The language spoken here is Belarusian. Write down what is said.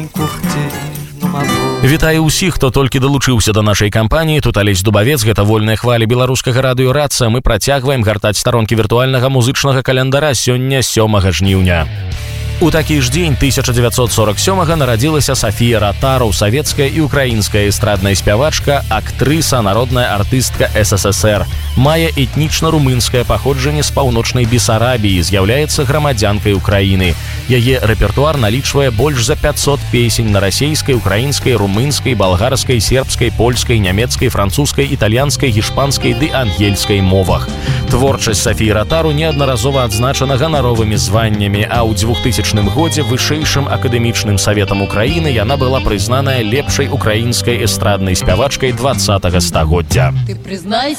Вітаю ўсіх, хто толькі далучыўся да нашай кампаніі. Тут Алесь Дубавец, гэта вольная хваля беларускага радыё Раца. Мы працягваем гартаць старонкі віртуальнага музычнага календара сёння 7 жніўня. У такі ж дзень 1947-га нарадзілася Софія Ротару, савецкая і украінская эстрадная спявачка, актрыса, народная артыстка СССР. Мае этнічна-румынскае паходжанне з паўночнай Бесарабіі, з'яўляецца грамадзянкай Украіны. Яе рэпертуар налічвае больш за 500 песень на расейскай, украінскай, румынскай, балгарскай, сербскай, польскай, нямецкай, французскай, італьянскай, гішпанскай ды ангельскай мовах. Творчасць Софіі Ротару неаднаразова адзначана ганаровымі званнямі, а ў 2000 годзе вышэйшым акадэмічным саветам Украіны яна была прызнаная лепшай украінскай эстраднай спявачкай 20-го стагоддзя. Ты признайся,